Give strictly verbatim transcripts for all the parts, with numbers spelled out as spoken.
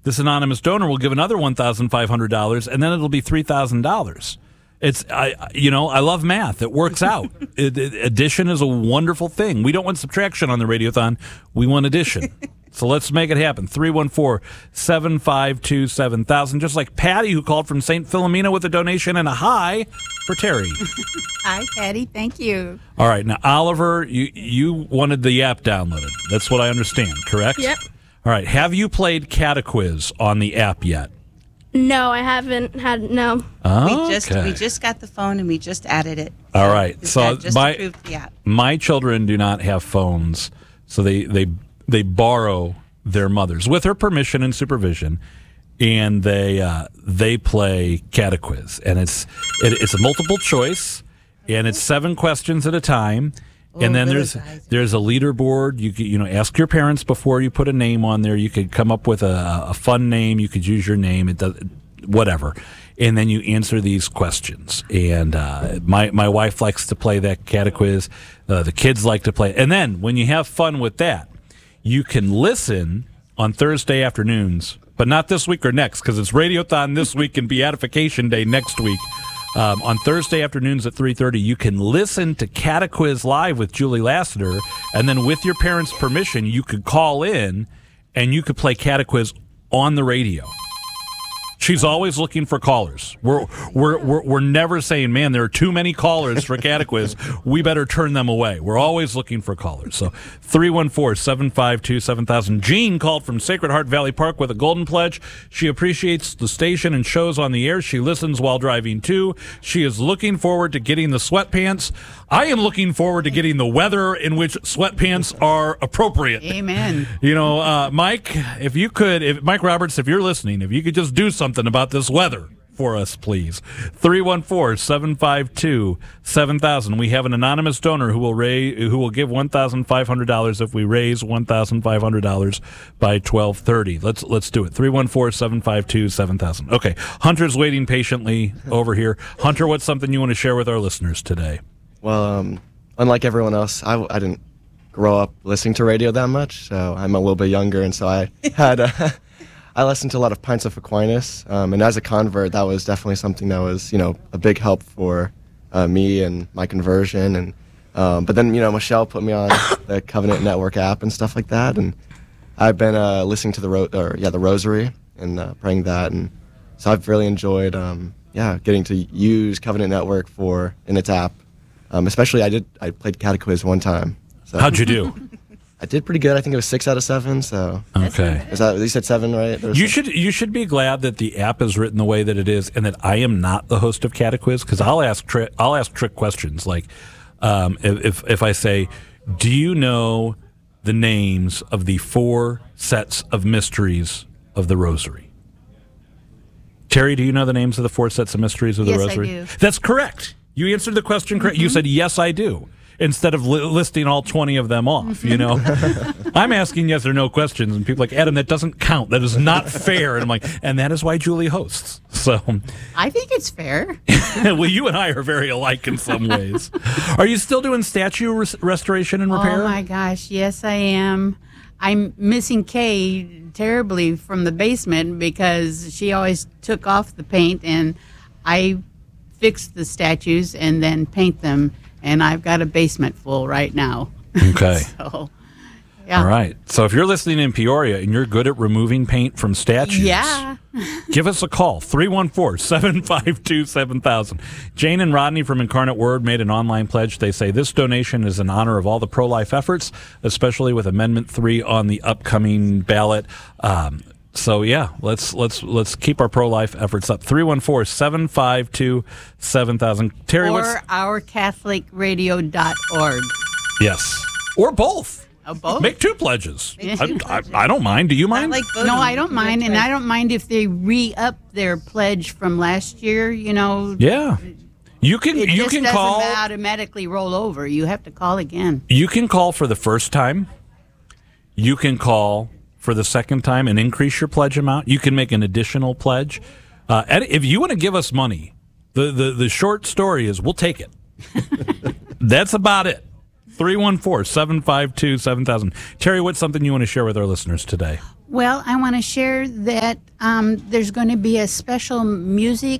this anonymous donor will give another one thousand five hundred dollars, and then it'll be three thousand dollars. It's, I, you know, I love math. It works out. it, it, addition is a wonderful thing. We don't want subtraction on the Radiothon. We want addition. So let's make it happen. three one four, seven five two, seven thousand. Just like Patty, who called from Saint Philomena with a donation and a hi for Terry. Hi, Patty. Thank you. All right. Now, Oliver, you, you wanted the app downloaded. That's what I understand, correct? Yep. All right. Have you played Cataquiz on the app yet? No, I haven't had, no. Okay. We just we just got the phone and we just added it. All right. This So guy just my approved the app. my children do not have phones, so they they they borrow their mother's with her permission and supervision, and they uh, they play Cataquiz, and it's it, it's a multiple choice, and it's seven questions at a time. And Oh, then really there's guys. there's a leaderboard. You could, you know, ask your parents before you put a name on there. You could come up with a, a fun name. You could use your name. It does whatever, and then you answer these questions. And uh, my my wife likes to play that Cataquiz. Uh, the kids like to play. And then when you have fun with that, you can listen on Thursday afternoons, but not this week or next, because it's Radiothon this week and Beatification Day next week. Um, on Thursday afternoons at three thirty, you can listen to Cataquiz Live with Julie Lassiter, and then with your parents' permission, you could call in and you could play Cataquiz on the radio. She's always looking for callers. We're we're we're, we're never saying, man, there are too many callers for Cataquiz. We better turn them away. We're always looking for callers. So three one four, seven five two, seven thousand. Jean called from Sacred Heart Valley Park with a golden pledge. She appreciates the station and shows on the air. She listens while driving, too. She is looking forward to getting the sweatpants. I am looking forward to getting the weather in which sweatpants are appropriate. Amen. You know, uh, Mike, if you could, if Mike Roberts, if you're listening, if you could just do something about this weather for us, please. three one four, seven five two, seven thousand. We have an anonymous donor who will raise, who will give one thousand five hundred dollars if we raise one thousand five hundred dollars by twelve thirty. Let's let's do it. three one four, seven five two, seven thousand. Okay. Hunter's waiting patiently over here. Hunter, what's something you want to share with our listeners today? Well, um, unlike everyone else, I, I didn't grow up listening to radio that much, so I'm a little bit younger, and so I had uh, I listened to a lot of Pints of Aquinas, um, and as a convert, that was definitely something that was, you know, a big help for uh, me and my conversion. And um, but then, you know, Michelle put me on the Covenant Network app and stuff like that, and I've been uh, listening to the ro- or yeah the Rosary and uh, praying that, and so I've really enjoyed um, yeah getting to use Covenant Network for in its app. Um, especially, I did. I played Cataquiz one time. So How'd you do? I did pretty good. I think it was six out of seven. So Okay. is that you said seven, right? There was You seven. should you should be glad that the app is written the way that it is, and that I am not the host of Cataquiz, because I'll ask tri- I'll ask trick questions like um, if if I say, do you know the names of the four sets of mysteries of the Rosary? Terry, do you know the names of the four sets of mysteries of the Yes, I Rosary? do. That's correct. You answered the question correct. You said, yes, I do, instead of li- listing all twenty of them off, you know? I'm asking yes or no questions, and people are like, Adam, that doesn't count. That is not fair. And I'm like, and that is why Julie hosts. So, I think it's fair. well, you and I are very alike in some ways. Are you still doing statue res- restoration and repair? Oh, my gosh. Yes, I am. I'm missing Kay terribly from the basement because she always took off the paint, and I fix the statues and then paint them, and I've got a basement full right now. Okay. So, yeah. All right. So if you're listening in Peoria and you're good at removing paint from statues, Yeah. give us a call, three one four, seven five two, seven thousand. Jane and Rodney from Incarnate Word made an online pledge. They say this donation is in honor of all the pro-life efforts, especially with Amendment three on the upcoming ballot. Um, So yeah, let's let's let's keep our pro-life efforts up. three one four, seven five two, seven thousand. Terry, Or what's our catholic radio dot org. yes, or both. Oh, both? Make two pledges. Make I, two I, I don't mind. Do you Not mind? like voting. No, I You don't can mind, do and it. I don't mind if they re-up their pledge from last year. You know, yeah, you can it you just can doesn't call automatically roll over. You have to call again. you can call for the first time. You can call for the second time and increase your pledge amount. You can make an additional pledge. Uh, and if you want to give us money, the, the, the short story is we'll take it. That's about it. three one four, seven five two, seven thousand. Terry, what's something you want to share with our listeners today? Well, I want to share that um, there's going to be a special music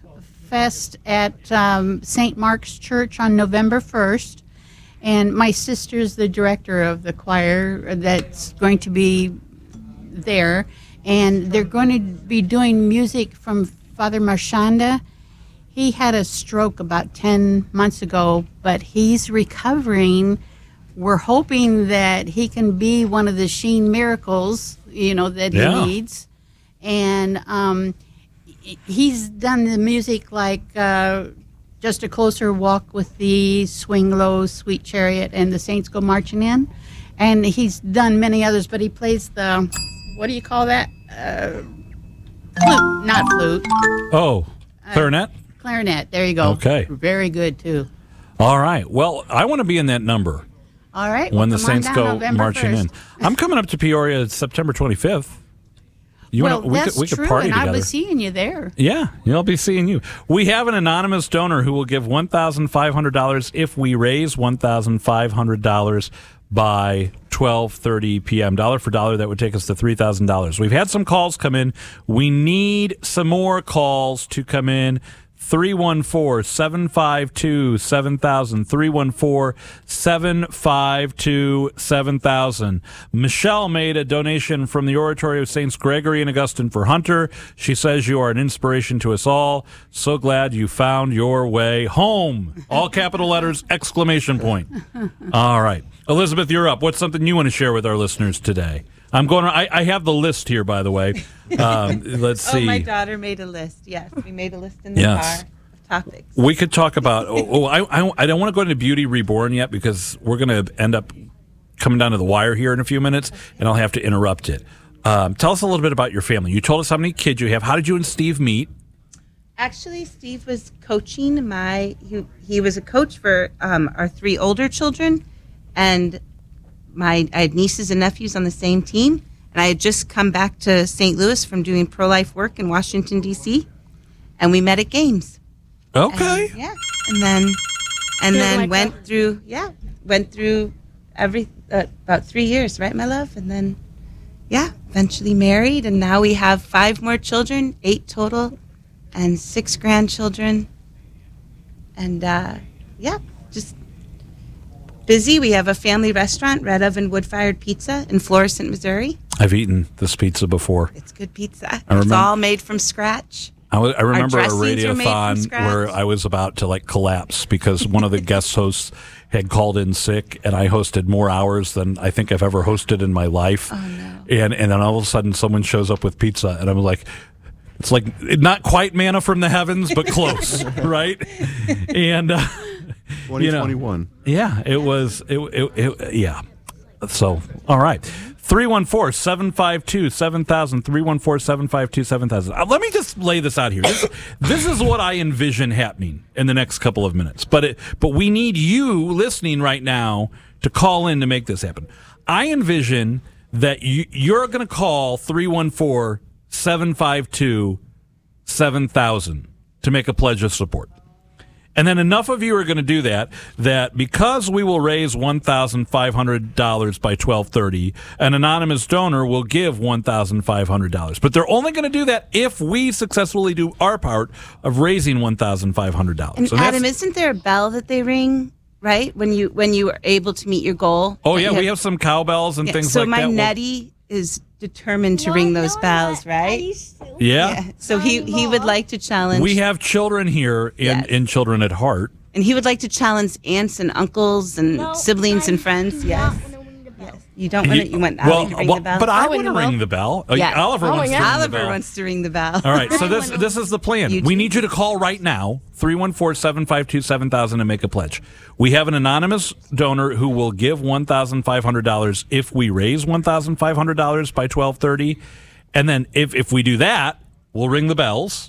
fest at um, Saint Mark's Church on November first. And my sister's the director of the choir that's going to be there. And they're going to be doing music from Father Marchanda. He had a stroke about ten months ago, but he's recovering. We're hoping that he can be one of the Sheen miracles, you know, that Yeah. he needs. And um, he's done the music like uh, Just a Closer Walk with Thee, Swing Low, Sweet Chariot, and The Saints Go Marching In. And he's done many others, but he plays the, what do you call that? Uh, flute, not flute. Oh, clarinet? Clarinet, there you go. Okay. Very good, too. All right. Well, I want to be in that number All right. when well, the come on Saints down go November marching in. first. I'm coming up to Peoria September twenty-fifth. You Well, wanna, we that's could, we could true, party and together. I'll be seeing you there. Yeah, I'll be seeing you. We have an anonymous donor who will give one thousand five hundred dollars if we raise one thousand five hundred dollars by twelve thirty p.m. Dollar for dollar, that would take us to three thousand dollars. We've had some calls come in. We need some more calls to come in. three one four, seven five two, seven thousand. three one four, seven five two, seven thousand. Michelle made a donation from the Oratory of Saints Gregory and Augustine for Hunter. She says you are an inspiration to us all. So glad you found your way home. All capital letters, exclamation point. All right. Elizabeth, you're up. What's something you want to share with our listeners today? I'm going. I, I have the list here, by the way. Um, let's see. Oh, my daughter made a list. Yes, we made a list in the Yes. car of topics. We could talk about. Oh, oh I, I I don't want to go into Beauty Reborn yet because we're going to end up coming down to the wire here in a few minutes, and I'll have to interrupt it. Um, tell us a little bit about your family. You told us how many kids you have. How did you and Steve meet? Actually, Steve was coaching my. He, he was a coach for um, our three older children, and my I had nieces and nephews on the same team. And I had just come back to Saint Louis from doing pro-life work in Washington, D C, and we met at games. Okay. And, yeah, and then and Didn't then like went that. through yeah went through every uh, about three years, right, my love, and then yeah, eventually married, and now we have five more children, eight total, and six grandchildren, and uh, yeah, just busy. We have a family restaurant, Red Oven Wood Fired Pizza in Florissant, Missouri. I've eaten this pizza before. It's good pizza. It's remember- all made from scratch. I, w- I remember a dressings are made from radiothon scratch. where I was about to like collapse because one of the guest hosts had called in sick, and I hosted more hours than I think I've ever hosted in my life. Oh, no. And and then all of a sudden, someone shows up with pizza, and I'm like, it's like not quite manna from the heavens, but close, right? And uh, twenty you know, twenty-one. yeah, it was. It, it, it yeah. So all right. three one four, seven five two, seven thousand. three one four, seven five two, seven thousand. Uh, let me just lay this out here. This, this is what I envision happening in the next couple of minutes. But it, but we need you listening right now to call in to make this happen. I envision that you, you're going to call three one four, seven five two, seven thousand to make a pledge of support. And then enough of you are going to do that, that because we will raise one thousand five hundred dollars by twelve thirty, an anonymous donor will give one thousand five hundred dollars. But they're only going to do that if we successfully do our part of raising one thousand five hundred dollars. And So that's- Adam, isn't there a bell that they ring, right, when you when you are able to meet your goal? oh, That yeah, you we have some cowbells and yeah, things so like my that. We'll- Nettie is determined to ring those bells, right? yeah. Yeah. So he he would like to challenge. We have children here in, Yes. in Children at Heart. and he would like to challenge aunts and uncles and No, siblings I and friends. do Yes. not wanna ring the bell. You don't want it. You want Ollie to ring well, the bell. But I I'll ring want to the bell. ring the bell. Uh, Yes. Oliver Oh, wants yeah. to ring the Oliver bell. wants to ring the bell. All right, so I this wanna- this is the plan. You We too. need you to call right now, three one four, seven five two, seven thousand, and make a pledge. We have an anonymous donor who will give one thousand five hundred dollars if we raise one thousand five hundred dollars by twelve thirty. And then if, if we do that, we'll ring the bells.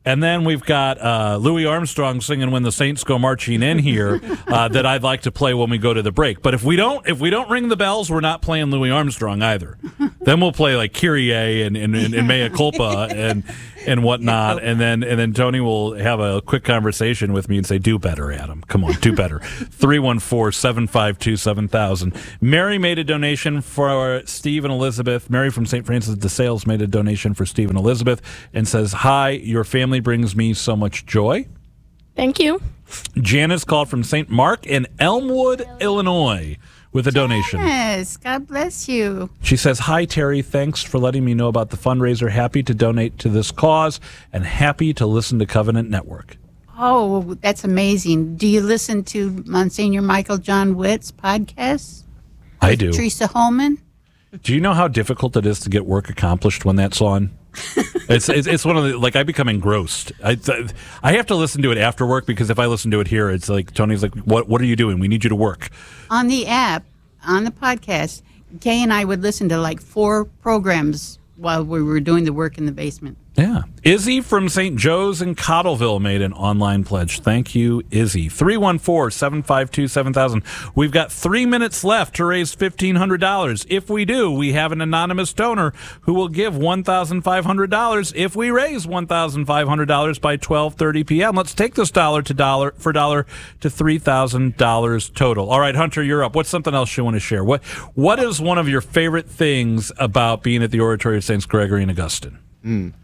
And then we've got uh, Louis Armstrong singing "When the Saints Go Marching In" here uh, that I'd like to play when we go to the break. But if we don't, if we don't ring the bells, we're not playing Louis Armstrong either. Then we'll play like Kyrie and and, and, and Mea Culpa and and whatnot. And then and then Tony will have a quick conversation with me and say, "Do better, Adam. Come on, do better." three one four, seven five two, seven thousand. Mary made a donation for Steve and Elizabeth. Mary from Saint Francis de Sales made a donation for Steve and Elizabeth and says, "Hi, your family brings me so much joy." Thank you. Janice called from Saint Mark in Elmwood, Illinois, with a donation. Yes, God bless you. She says, "Hi, Terry. Thanks for letting me know about the fundraiser. Happy to donate to this cause and happy to listen to Covenant Network." Oh, that's amazing. Do you listen to Monsignor Michael John Witt's podcast? I do. Teresa Holman? Do you know how difficult it is to get work accomplished when that's on? it's, it's it's one of the, like, I become engrossed. I I have to listen to it after work because if I listen to it here, it's like Tony's like, "What what are you doing? We need you to work." On the app, on the podcast, Kay and I would listen to like four programs while we were doing the work in the basement. Yeah. Izzy from Saint Joe's in Cottleville made an online pledge. Thank you, Izzy. three one four, seven five two, seven thousand. We've got three minutes left to raise fifteen hundred dollars. If we do, we have an anonymous donor who will give one thousand five hundred dollars if we raise one thousand five hundred dollars by twelve thirty p.m. Let's take this dollar to dollar for dollar to three thousand dollars total. All right, Hunter, you're up. What's something else you want to share? What What is one of your favorite things about being at the Oratory of Saints Gregory and Augustine? Mm.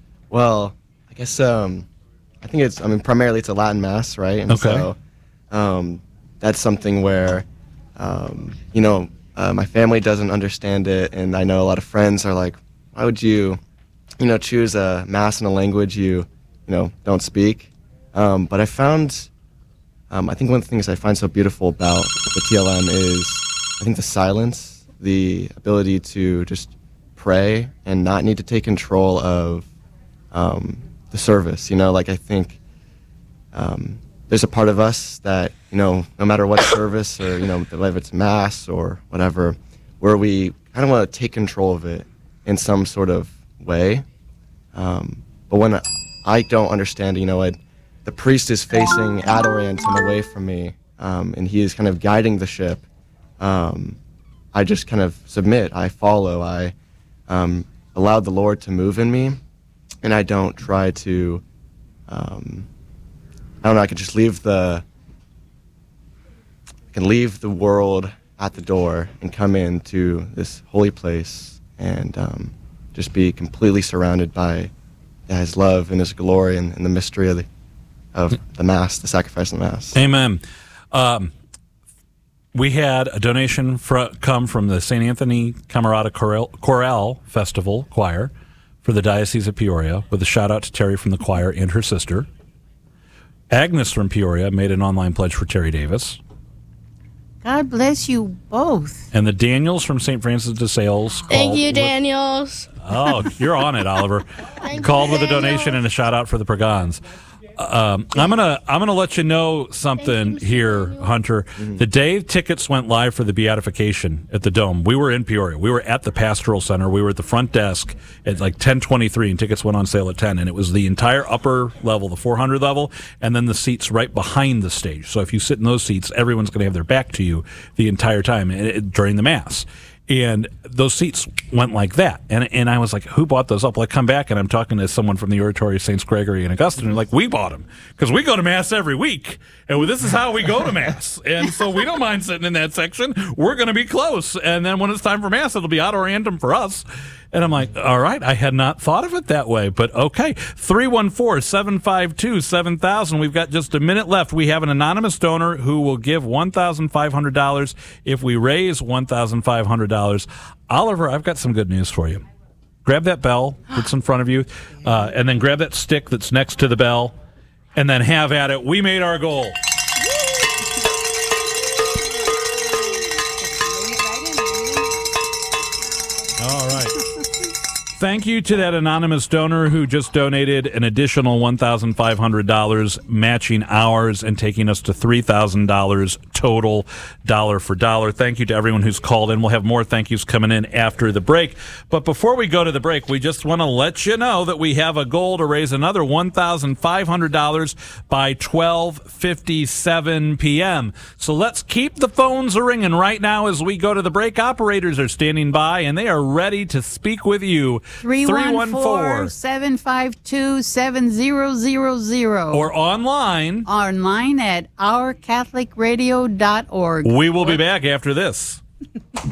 Well, I guess um, I think it's, I mean, primarily it's a Latin Mass, right? And Okay. So um, that's something where, um, you know, uh, my family doesn't understand it, and I know a lot of friends are like, why would you, you know, choose a Mass in a language you, you know, don't speak? Um, but I found, um, I think one of the things I find so beautiful about the T L M is, I think the silence, the ability to just pray and not need to take control of Um, the service. You know, like I think um, there's a part of us that, you know, no matter what service or, you know, whether it's Mass or whatever, where we kind of want to take control of it in some sort of way. Um, but when I don't understand, you know, I, the priest is facing ad orientem away from me, um, and he is kind of guiding the ship. Um, I just kind of submit. I follow. I um, allow the Lord to move in me. And I don't try to, um, I don't know, I can just leave the, I can leave the world at the door and come into this holy place and um, just be completely surrounded by yeah, His love and His glory and, and the mystery of the, of the Mass, the sacrifice of the Mass. Amen. Um, we had a donation fr- come from the Saint Anthony Camerata Chorale, Chorale Festival Choir for the Diocese of Peoria, with a shout-out to Terry from the choir and her sister. Agnes from Peoria made an online pledge for Terry Davis. God bless you both. And the Daniels from Saint Francis de Sales called... Thank you, Daniels. Oh, you're on it, Oliver. Thank Called you, with a Daniels. donation and a shout-out for the Pregons. Um, I'm gonna I'm gonna let you know something here, Hunter. The day tickets went live for the beatification at the Dome, we were in Peoria. We were at the Pastoral Center. We were at the front desk at like ten twenty-three, and tickets went on sale at ten. And it was the entire upper level, the four hundred level, and then the seats right behind the stage. So if you sit in those seats, everyone's going to have their back to you the entire time uh, during the Mass. And those seats went like that. And and I was like, who bought those up? Well, I come back and I'm talking to someone from the Oratory of Saints Gregory and Augustine. And they're like, we bought them because we go to Mass every week. And this is how we go to Mass. And so we don't mind sitting in that section. We're going to be close. And then when it's time for Mass, it'll be ad orientem for us. And I'm like, all right, I had not thought of it that way, but okay. three one four, seven five two, seven thousand. We've got just a minute left. We have an anonymous donor who will give one thousand five hundred dollars if we raise one thousand five hundred dollars. Oliver, I've got some good news for you. Grab that bell that's in front of you, uh, and then grab that stick that's next to the bell, and then have at it. We made our goal. All right. Thank you to that anonymous donor who just donated an additional one thousand five hundred dollars, matching ours and taking us to three thousand dollars total, dollar for dollar. Thank you to everyone who's called in. We'll have more thank yous coming in after the break. But before we go to the break, we just want to let you know that we have a goal to raise another one thousand five hundred dollars by twelve fifty-seven p.m. So let's keep the phones ringing right now as we go to the break. Operators are standing by, and they are ready to speak with you. three one four, seven five two, seven zero zero zero. Or online. Online at our catholic radio dot org. We will be back after this.